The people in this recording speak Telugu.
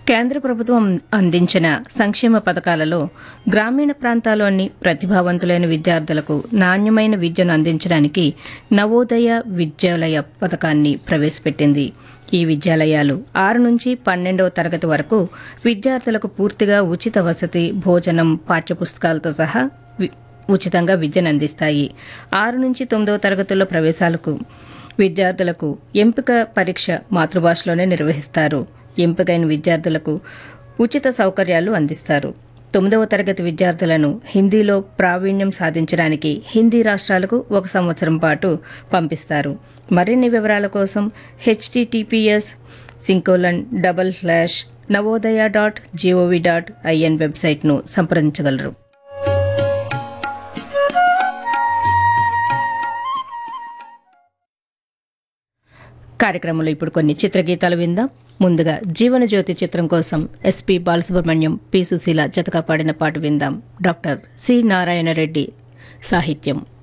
కేంద్ర ప్రభుత్వం అందించిన సంక్షేమ పథకాలలో గ్రామీణ ప్రాంతాల్లోని ప్రతిభావంతులైన విద్యార్థులకు నాణ్యమైన విద్యను అందించడానికి నవోదయ విద్యాలయ పథకాన్ని ప్రవేశపెట్టింది. ఈ విద్యాలయాలు 6 నుంచి 12వ తరగతి వరకు విద్యార్థులకు పూర్తిగా ఉచిత వసతి, భోజనం, పాఠ్యపుస్తకాలతో సహా ఉచితంగా విద్యను అందిస్తాయి. 6 నుంచి 9వ తరగతుల్లో ప్రవేశాలకు విద్యార్థులకు ఎంపిక పరీక్ష మాతృభాషలోనే నిర్వహిస్తారు. ఎంపికైన విద్యార్థులకు ఉచిత సౌకర్యాలు అందిస్తారు. 9వ తరగతి విద్యార్థులను హిందీలో ప్రావీణ్యం సాధించడానికి హిందీ రాష్ట్రాలకు 1 సంవత్సరం పాటు పంపిస్తారు. మరిన్ని వివరాల కోసం https://navodaya.gov.in వెబ్సైట్ను సంప్రదించగలరు. కార్యక్రమంలో ఇప్పుడు కొన్ని చిత్రగీతాలు విందాం. ముందుగా జీవనజ్యోతి చిత్రం కోసం ఎస్పి బాలసుబ్రహ్మణ్యం, పి సుశీల జతగా పాడిన పాట విందాం. డాక్టర్ సి నారాయణ రెడ్డి సాహిత్యం.